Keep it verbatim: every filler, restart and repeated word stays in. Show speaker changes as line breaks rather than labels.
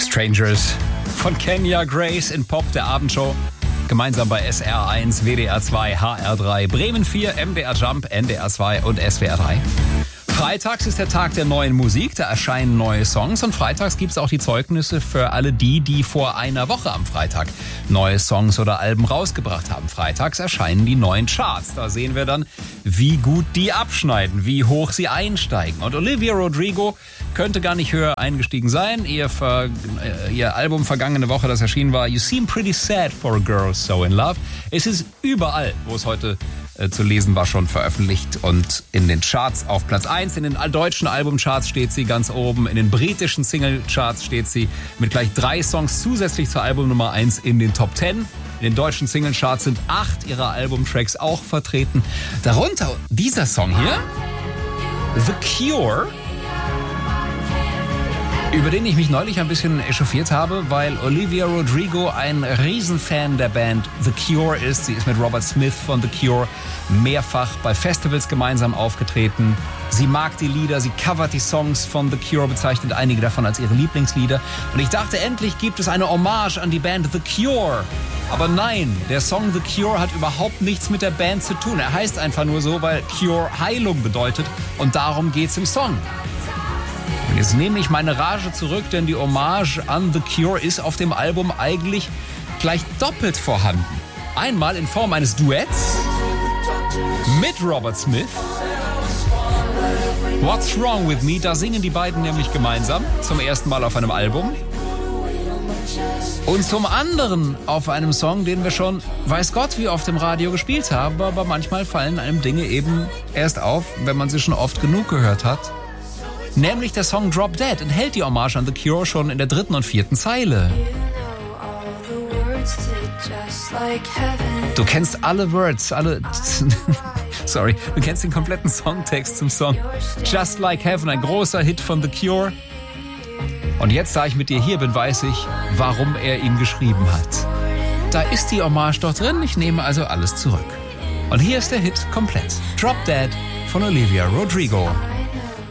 Strangers von Kenya Grace in Pop, der Abendshow. Gemeinsam bei S R eins, W D R zwei, H R drei, Bremen vier, M D R Jump, N D R zwei und S W R drei. Freitags ist der Tag der neuen Musik, da erscheinen neue Songs und freitags gibt es auch die Zeugnisse für alle die, die vor einer Woche am Freitag neue Songs oder Alben rausgebracht haben. Freitags erscheinen die neuen Charts, da sehen wir dann, wie gut die abschneiden, wie hoch sie einsteigen. Und Olivia Rodrigo könnte gar nicht höher eingestiegen sein. Ihr, Ver- äh, ihr Album vergangene Woche, das erschienen war, You Seem Pretty Sad for a Girl So in Love. Es ist überall, wo es heute äh, zu lesen war, schon veröffentlicht und in den Charts auf Platz eins. In den deutschen Albumcharts steht sie ganz oben. In den britischen Singlecharts steht sie mit gleich drei Songs zusätzlich zur Album Nummer eins in den Top zehn. In den deutschen Singlecharts sind acht ihrer Albumtracks auch vertreten. Darunter dieser Song hier, The Cure, über den ich mich neulich ein bisschen echauffiert habe, weil Olivia Rodrigo ein Riesenfan der Band The Cure ist. Sie ist mit Robert Smith von The Cure mehrfach bei Festivals gemeinsam aufgetreten. Sie mag die Lieder, sie covert die Songs von The Cure, bezeichnet einige davon als ihre Lieblingslieder. Und ich dachte, endlich gibt es eine Hommage an die Band The Cure. Aber nein, der Song The Cure hat überhaupt nichts mit der Band zu tun. Er heißt einfach nur so, weil Cure Heilung bedeutet und darum geht's im Song. Und jetzt nehme ich meine Rage zurück, denn die Hommage an The Cure ist auf dem Album eigentlich gleich doppelt vorhanden. Einmal in Form eines Duetts mit Robert Smith. What's Wrong With Me, da singen die beiden nämlich gemeinsam, zum ersten Mal auf einem Album. Und zum anderen auf einem Song, den wir schon, weiß Gott, wie oft im Radio gespielt haben, aber manchmal fallen einem Dinge eben erst auf, wenn man sie schon oft genug gehört hat. Nämlich der Song Drop Dead enthält die Hommage an The Cure schon in der dritten und vierten Zeile. Du kennst alle Words, alle... Sorry, du kennst den kompletten Songtext zum Song Just Like Heaven, ein großer Hit von The Cure. Und jetzt, da ich mit dir hier bin, weiß ich, warum er ihn geschrieben hat. Da ist die Hommage doch drin, ich nehme also alles zurück. Und hier ist der Hit komplett. Drop Dead von Olivia Rodrigo.